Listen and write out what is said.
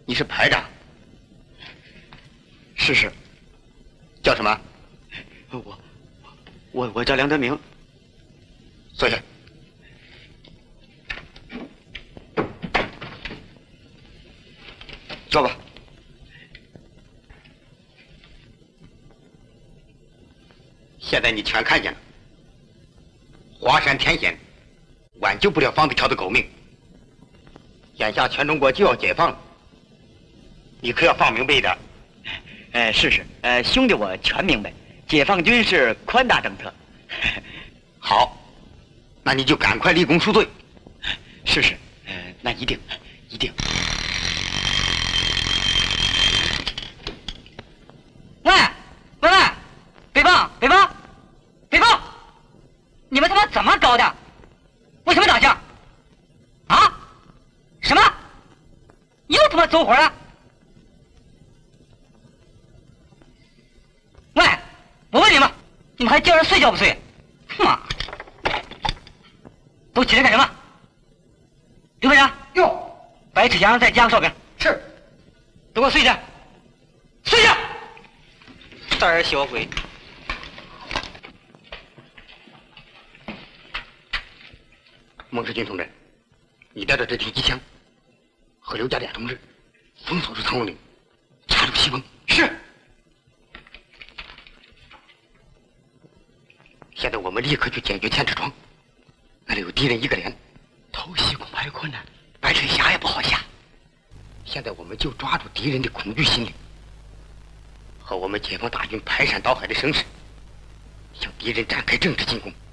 你是排长？ 是。 叫什么？ 我叫梁德明。 坐下。坐吧。现在你全看见了，华山天险，挽救不了方子条的狗命。眼下全中国就要解放了，你可要放明白一点。 是，兄弟我全明白，解放军是宽大政策。 好，那你就赶快立功赎罪。 是，那一定。 喂，北方，你们他妈怎么搞的？为什么打架？啊？什么？又他妈走火了？喂，我问你们，你们还叫人睡觉不睡？妈，都起来干什么？刘排长，白志祥再加个哨兵。是。都给我睡下。睡下。胆儿小鬼。 孟世军同志，你带着这挺机枪和刘家俩同志封锁住苍龙岭，掐住西风。是。现在我们立刻去解决千尺庄，那里有敌人一个连，偷袭恐怕有困难，白水峡也不好下。现在我们就抓住敌人的恐惧心理，和我们解放大军排山倒海的声势，向敌人展开政治进攻。